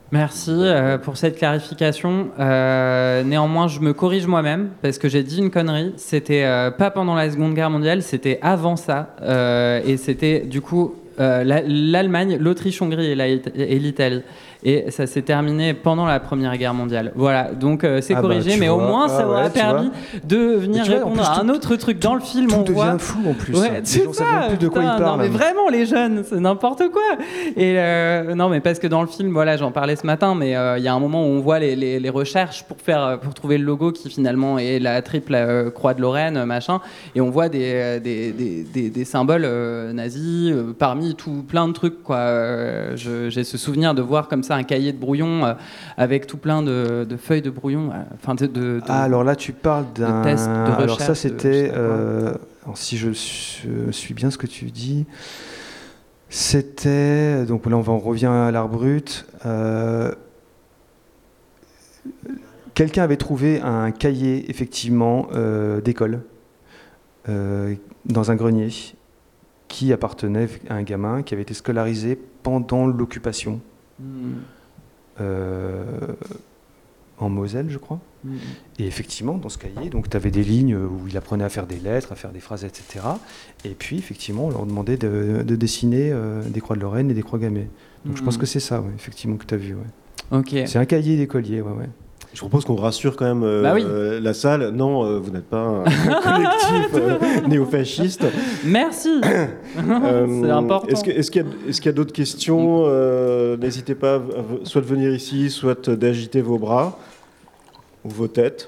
Merci pour cette clarification. Néanmoins, je me corrige moi-même parce que j'ai dit une connerie. C'était pas pendant la Seconde Guerre mondiale, c'était avant ça. Et c'était du coup l'Allemagne, l'Autriche-Hongrie et l'Italie. Et ça s'est terminé pendant la Première Guerre mondiale. Voilà, donc c'est Ah bah, corrigé, tu mais au vois. moins Ah ça aura ouais, tu permis de venir Mais tu vois, en répondre plus, à un autre truc. Dans le film, on Tout voit... devient flou en plus. Ouais, Les c'est gens savent même plus de quoi putain, ils parlent. non, mais vraiment, les jeunes, c'est n'importe quoi. Et non, mais parce que dans le film, voilà, j'en parlais ce matin, mais il y a un moment où on voit les recherches pour trouver le logo qui finalement est la triple croix de Lorraine, machin, et on voit des symboles nazis parmi tout plein de trucs, quoi. J'ai ce souvenir de voir comme ça un cahier de brouillon avec tout plein de feuilles de brouillon, enfin Ah, alors là, tu parles d'un. tests, de recherche. Alors ça, c'était. je sais pas quoi. Alors, si je suis bien ce que tu dis, c'était. Donc là, on revient à l'art brut. Quelqu'un avait trouvé un cahier, effectivement, d'école, dans un grenier, qui appartenait à un gamin qui avait été scolarisé pendant l'occupation. En Moselle, je crois. Et effectivement, dans ce cahier, tu avais des lignes où il apprenait à faire des lettres, à faire des phrases, etc. Et puis, effectivement, on leur demandait de dessiner des croix de Lorraine et des croix gammées. Donc, je pense que c'est ça, ouais, effectivement, que tu as vu. Ouais. Ok. C'est un cahier d'écolier, ouais. Je propose qu'on rassure quand même oui. la salle. Non, vous n'êtes pas un collectif néofasciste. Merci. C'est important. Est-ce qu'il y a d'autres questions N'hésitez pas soit de venir ici, soit d'agiter vos bras ou vos têtes.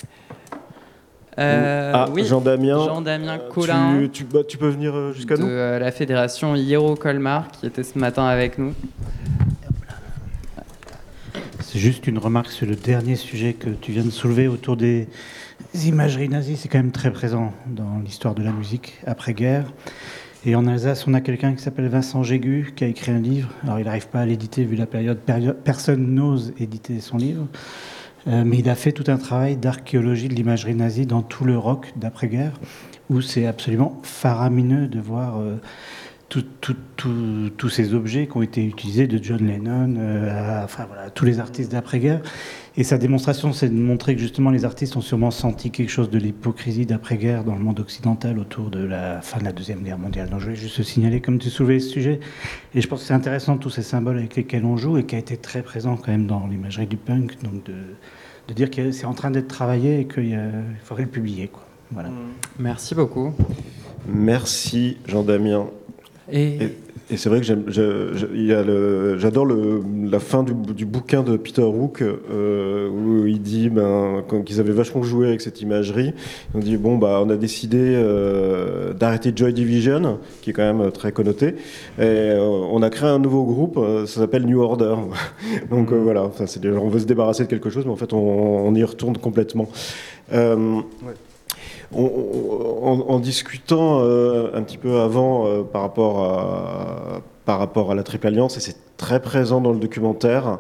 Oui. Jean-Damien Collin. Tu peux venir jusqu'à nous de la fédération Hiero Colmar qui était ce matin avec nous. C'est juste une remarque sur le dernier sujet que tu viens de soulever autour des imageries nazies. C'est quand même très présent dans l'histoire de la musique après-guerre. Et en Alsace, on a quelqu'un qui s'appelle Vincent Jégu, qui a écrit un livre. Alors, il n'arrive pas à l'éditer vu la période. Personne n'ose éditer son livre. Mais il a fait tout un travail d'archéologie de l'imagerie nazie dans tout le rock d'après-guerre, où c'est absolument faramineux de voir tous ces objets qui ont été utilisés, de John Lennon tous les artistes d'après-guerre. Et sa démonstration, c'est de montrer que justement les artistes ont sûrement senti quelque chose de l'hypocrisie d'après-guerre dans le monde occidental autour de la fin de la Deuxième Guerre mondiale. Donc je voulais juste signaler, comme tu soulevais ce sujet, et je pense que c'est intéressant tous ces symboles avec lesquels on joue et qui a été très présent quand même dans l'imagerie du punk, donc de dire que c'est en train d'être travaillé et qu'il faudrait le publier, quoi. Voilà. Merci beaucoup. Merci Jean-Damien. Et c'est vrai que j'adore la fin du bouquin de Peter Hook où il dit qu'ils avaient vachement joué avec cette imagerie. Ils ont dit on a décidé d'arrêter Joy Division, qui est quand même très connoté, et on a créé un nouveau groupe, ça s'appelle New Order. Donc voilà, on veut se débarrasser de quelque chose, mais en fait on y retourne complètement. Ouais. En discutant un petit peu avant par rapport à la Triple Alliance, et c'est très présent dans le documentaire,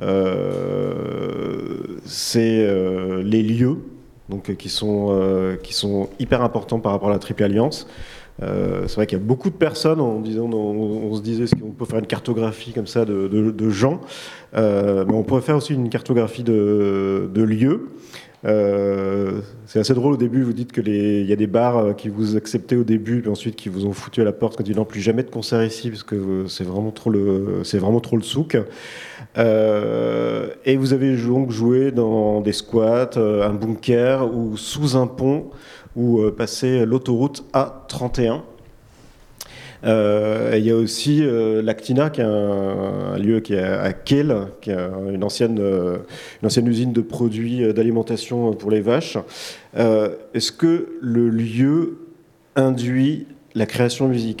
c'est les lieux donc, qui sont hyper importants par rapport à la Triple Alliance. C'est vrai qu'il y a beaucoup de personnes, on se disait qu'on peut faire une cartographie comme ça de gens, mais on pourrait faire aussi une cartographie de lieux. C'est assez drôle au début, vous dites qu'il y a des bars qui vous acceptaient au début, puis ensuite qui vous ont foutu à la porte quand ils n'ont plus jamais de concert ici parce que c'est vraiment trop le souk. Et vous avez donc joué dans des squats, un bunker ou sous un pont ou passer l'autoroute A31. Il y a aussi l'Actina, qui est un lieu qui est à Kehl, qui est une ancienne usine de produits d'alimentation pour les vaches. Est-ce que le lieu induit la création musicale ?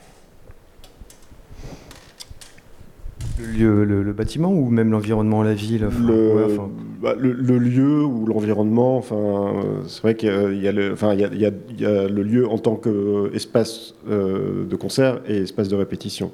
Le bâtiment ou même l'environnement, la ville le lieu ou l'environnement, c'est vrai qu'il y a le lieu en tant qu'espace de concert et espace de répétition.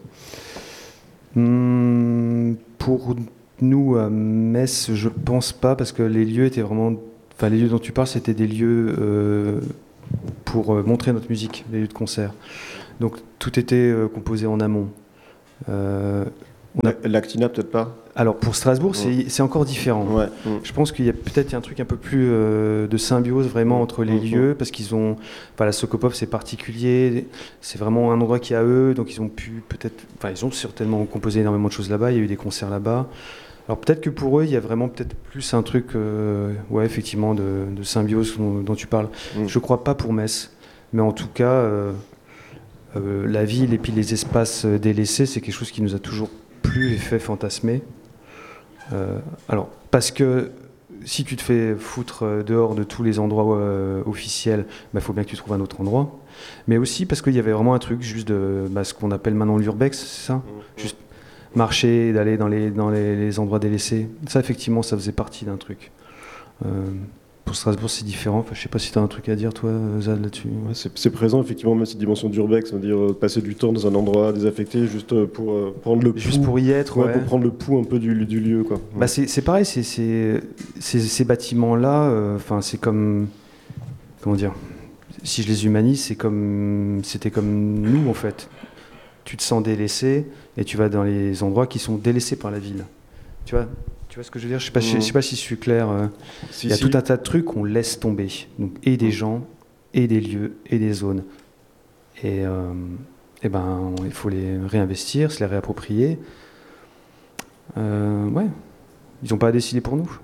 Pour nous, à Metz, je pense pas, parce que les lieux étaient vraiment... Enfin, les lieux dont tu parles, c'était des lieux pour montrer notre musique, des lieux de concert. Donc, tout était composé en amont. L'Actina, peut-être pas. Alors pour Strasbourg, c'est encore différent. Ouais. Je pense qu'il y a peut-être un truc un peu plus de symbiose vraiment entre les lieux, parce qu'ils ont, la Sokopov c'est particulier, c'est vraiment un endroit qui est à eux, donc ils ont pu peut-être, ils ont certainement composé énormément de choses là-bas, il y a eu des concerts là-bas. Alors peut-être que pour eux, il y a vraiment peut-être plus un truc, effectivement, de symbiose dont tu parles. Je crois pas pour Metz, mais en tout cas, la ville et puis les espaces délaissés, c'est quelque chose qui nous a toujours plu et fait fantasmer. Alors, parce que si tu te fais foutre dehors de tous les endroits officiels, faut bien que tu trouves un autre endroit. Mais aussi parce qu'il y avait vraiment un truc juste de ce qu'on appelle maintenant l'urbex, c'est ça ? Juste marcher, d'aller dans les endroits délaissés. Ça, effectivement, ça faisait partie d'un truc. Pour Strasbourg, c'est différent. Je sais pas si tu as un truc à dire, toi, Zad, là-dessus. Ouais, c'est présent, effectivement, même cette dimension d'urbex, c'est-à-dire passer du temps dans un endroit désaffecté juste pour prendre le pouls. Juste pour y être, pour prendre le pouls un peu du lieu, quoi. C'est pareil, ces bâtiments-là, c'est comme... Comment dire ? Si je les humanise, c'était comme nous, en fait. Tu te sens délaissé et tu vas dans les endroits qui sont délaissés par la ville. Tu vois ce que je veux dire ? Je sais pas si je suis clair. Il y a tout un tas de trucs qu'on laisse tomber. Donc, et des gens, et des lieux, et des zones. Et il faut les réinvestir, se les réapproprier. Ils n'ont pas à décider pour nous.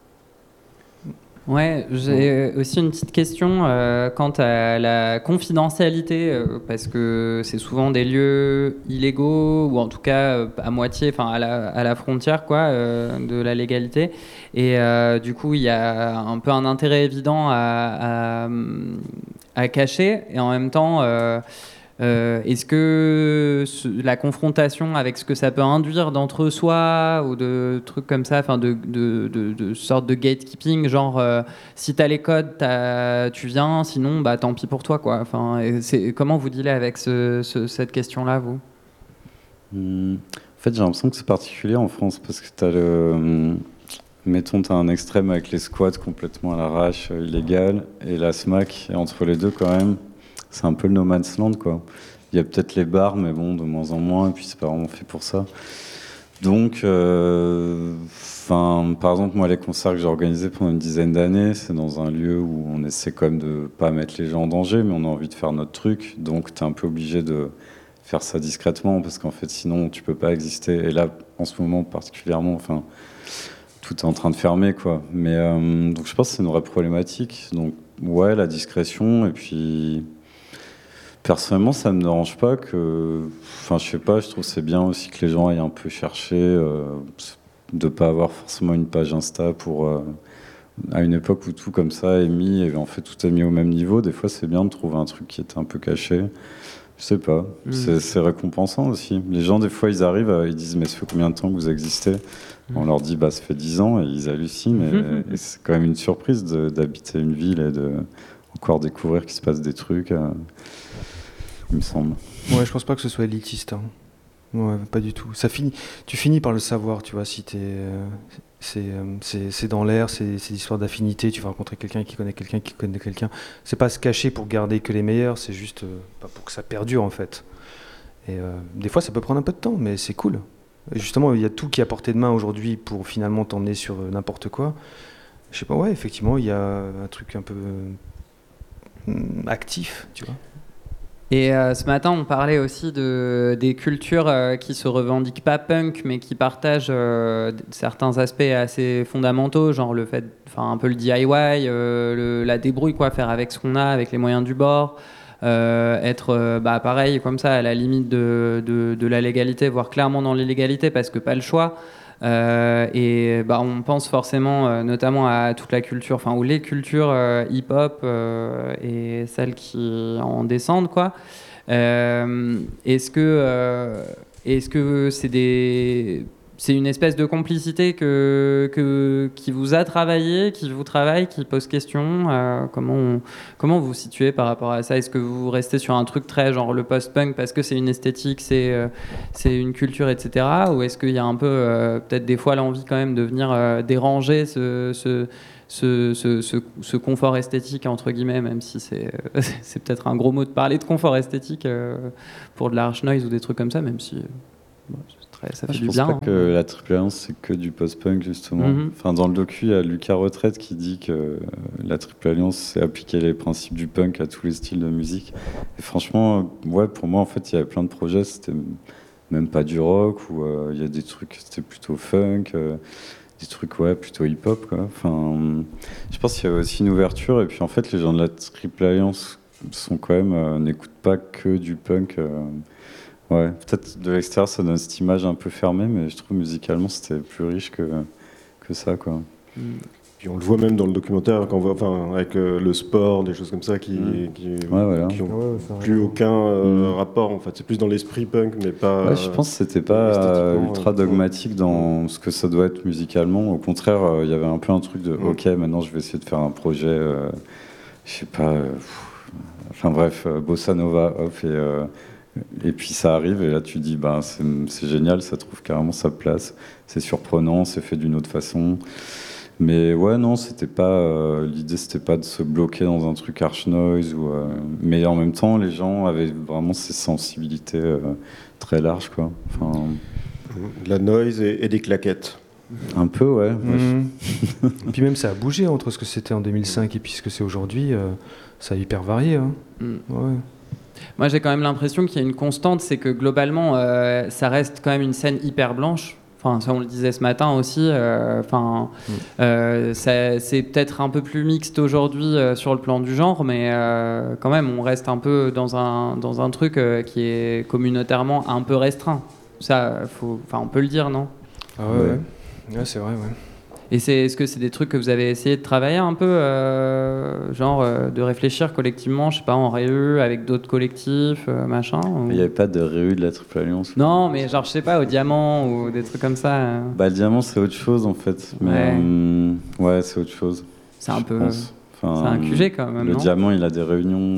Ouais, j'ai aussi une petite question quant à la confidentialité, parce que c'est souvent des lieux illégaux, ou en tout cas à moitié, à la frontière de la légalité. Et du coup, il y a un peu un intérêt évident à cacher, et en même temps... est-ce que la confrontation avec ce que ça peut induire d'entre-soi ou de trucs comme ça, de sorte de gatekeeping, genre si t'as les codes, tu viens, sinon tant pis pour toi, quoi. Comment vous dealez avec cette question-là, vous ? En fait, j'ai l'impression que c'est particulier en France parce que t'as un extrême avec les squats complètement à l'arrache, illégal, et la SMAC, et entre les deux quand même. C'est un peu le no man's land, quoi. Il y a peut-être les bars, mais bon, de moins en moins, et puis c'est pas vraiment fait pour ça. Donc, par exemple, moi, les concerts que j'ai organisés pendant une dizaine d'années, c'est dans un lieu où on essaie quand même de pas mettre les gens en danger, mais on a envie de faire notre truc, donc t'es un peu obligé de faire ça discrètement, parce qu'en fait, sinon, tu peux pas exister. Et là, en ce moment, particulièrement, tout est en train de fermer, quoi. Mais, donc, je pense que c'est une vraie problématique. Donc, ouais, la discrétion, et puis... Personnellement, ça me dérange pas que... je sais pas, je trouve que c'est bien aussi que les gens aillent un peu chercher, de pas avoir forcément une page Insta pour... à une époque où tout comme ça est mis, et en fait tout est mis au même niveau, des fois c'est bien de trouver un truc qui était un peu caché. Je sais pas, c'est récompensant aussi. Les gens, des fois, ils arrivent, ils disent « mais ça fait combien de temps que vous existez ?» On leur dit « ça fait 10 ans » et ils hallucinent. Et c'est quand même une surprise d'habiter une ville et de encore découvrir qu'il se passe des trucs... il me semble. Ouais, je pense pas que ce soit élitiste. Ouais, pas du tout. Tu finis par le savoir, tu vois, si c'est dans l'air, c'est des histoires d'affinité, tu vas rencontrer quelqu'un qui connaît quelqu'un qui connaît quelqu'un. C'est pas se cacher pour garder que les meilleurs, c'est juste pas pour que ça perdure en fait. Et des fois ça peut prendre un peu de temps, mais c'est cool. Et justement, il y a tout qui est à portée de main aujourd'hui pour finalement t'emmener sur n'importe quoi. Je sais pas, ouais, effectivement, il y a un truc un peu actif, tu vois. Et ce matin, on parlait aussi des cultures qui se revendiquent pas punk, mais qui partagent certains aspects assez fondamentaux, genre le fait, un peu le DIY, la débrouille, faire avec ce qu'on a, avec les moyens du bord, être pareil, comme ça, à la limite de la légalité, voire clairement dans l'illégalité, parce que pas le choix. On pense forcément notamment à toute la culture, ou les cultures hip-hop et celles qui en descendent, quoi. Est-ce que c'est une espèce de complicité qui vous a travaillé, qui vous travaille, qui pose question, comment vous vous situez par rapport à ça ? Est-ce que vous restez sur un truc très genre le post-punk parce que c'est une esthétique, c'est une culture, etc. Ou est-ce qu'il y a un peu peut-être des fois l'envie quand même de venir déranger ce confort esthétique entre guillemets, même si c'est peut-être un gros mot de parler de confort esthétique pour de la harsh noise ou des trucs comme ça, même si... c'est ça fait je du pense bien. pas que la Triple Alliance c'est que du post-punk justement. Enfin, dans le docu, il y a Lucas Retraite qui dit que la Triple Alliance c'est appliquer les principes du punk à tous les styles de musique. Et franchement, ouais, pour moi en fait, il y avait plein de projets, c'était même pas du rock, ou il y a des trucs, c'était plutôt funk, des trucs plutôt hip-hop quoi. Enfin, je pense qu'il y avait aussi une ouverture, et puis en fait les gens de la Triple Alliance sont quand même n'écoutent pas que du punk. Ouais, peut-être de l'extérieur ça donne cette image un peu fermée, mais je trouve musicalement c'était plus riche que ça quoi. Puis on le voit même dans le documentaire quand on voit, avec le sport, des choses comme ça qui ont plus aucun rapport en fait. C'est plus dans l'esprit punk, mais pas. Ouais, je pense que c'était pas ultra dogmatique dans ce que ça doit être musicalement. Au contraire, il y avait un peu un truc de ok, maintenant je vais essayer de faire un projet, je sais pas, enfin bref, bossa nova, off, et puis ça arrive et là tu dis c'est génial, ça trouve carrément sa place, c'est surprenant, c'est fait d'une autre façon. Mais ouais, non, c'était pas l'idée, c'était pas de se bloquer dans un truc arch noise mais en même temps, les gens avaient vraiment ces sensibilités très larges, quoi. Enfin, de la noise et des claquettes. Un peu, ouais. Et puis même ça a bougé entre ce que c'était en 2005 et puis ce que c'est aujourd'hui. Ça a hyper varié. Hein. Ouais. Moi, j'ai quand même l'impression qu'il y a une constante, c'est que globalement, ça reste quand même une scène hyper blanche. Enfin, ça, on le disait ce matin aussi. C'est peut-être un peu plus mixte aujourd'hui sur le plan du genre, mais quand même, on reste un peu dans un truc qui est communautairement un peu restreint. Ça, on peut le dire, non ? Ah ouais, c'est vrai, ouais. Et est-ce que c'est des trucs que vous avez essayé de travailler un peu, de réfléchir collectivement, je sais pas, en réu, avec d'autres collectifs, machin ou... Il n'y avait pas de réu de la Triple Alliance. Non, mais genre, je sais pas, au Diamant ou des trucs comme ça. Le Diamant, c'est autre chose en fait. Mais ouais, c'est autre chose. C'est un peu. C'est un QG quand même. Le non Diamant, il a des réunions.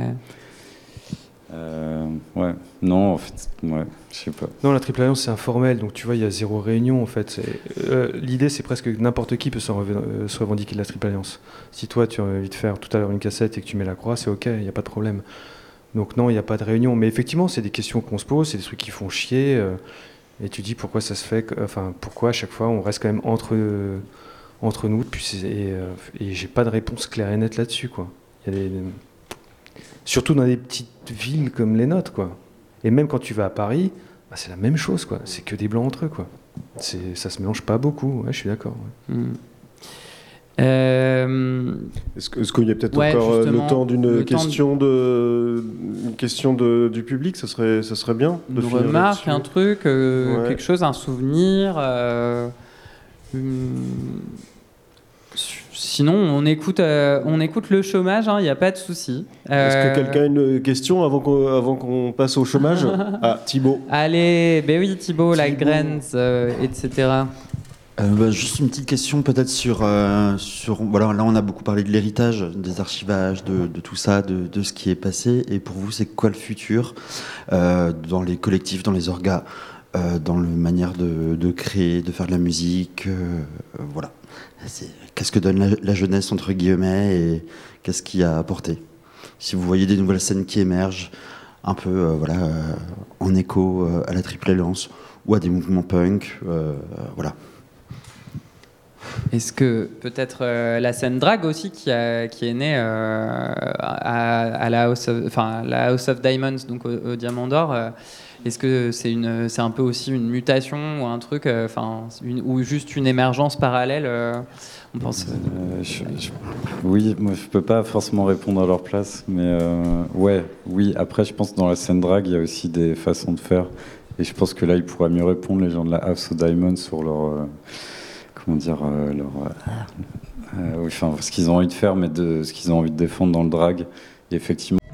Ouais. Non, en fait, ouais, je sais pas. Non, la Triple Alliance, c'est informel, donc tu vois, il y a 0 réunion, en fait. L'idée, c'est presque que n'importe qui peut se revendiquer de la Triple Alliance. Si toi, tu as envie de faire tout à l'heure une cassette et que tu mets la croix, c'est OK, il n'y a pas de problème. Donc non, il n'y a pas de réunion. Mais effectivement, c'est des questions qu'on se pose, c'est des trucs qui font chier. Et tu dis pourquoi ça se fait, pourquoi à chaque fois, on reste quand même entre nous. Et j'ai pas de réponse claire et nette là-dessus, quoi. Il y a surtout dans des petites villes comme les nôtres, quoi. Et même quand tu vas à Paris, c'est la même chose, quoi. C'est que des blancs entre eux, quoi. Ça se mélange pas beaucoup. Ouais, je suis d'accord. Ouais. Est-ce qu'il y a peut-être encore le temps d'une question du public? Ça serait bien de finir une remarque, un truc, quelque chose, un souvenir. Sinon, on écoute le chômage, il n'y a pas de souci. Est-ce que quelqu'un a une question avant qu'on passe au chômage? Ah, Thibaut. Allez, oui, Thibaut, la graine, etc. Juste une petite question peut-être sur voilà, là on a beaucoup parlé de l'héritage, des archivages, de tout ça, de ce qui est passé. Et pour vous, c'est quoi le futur dans les collectifs, dans les orgas, dans la manière de créer, de faire de la musique, voilà. Qu'est-ce que donne la jeunesse, entre guillemets, et qu'est-ce qui a apporté? Si vous voyez des nouvelles scènes qui émergent, un peu en écho à la Triple Alliance ou à des mouvements punk, voilà. Est-ce que peut-être la scène drag aussi qui est née à la House of Diamonds, donc au Diamant d'Or, est-ce que c'est un peu aussi une mutation ou un truc, ou juste une émergence parallèle on pense. Oui, moi je peux pas forcément répondre à leur place, mais oui. Après, je pense que dans la scène drag, il y a aussi des façons de faire, et je pense que là, ils pourraient mieux répondre, les gens de la House of Diamonds, sur leur ce qu'ils ont envie de faire, mais de ce qu'ils ont envie de défendre dans le drag. Et effectivement,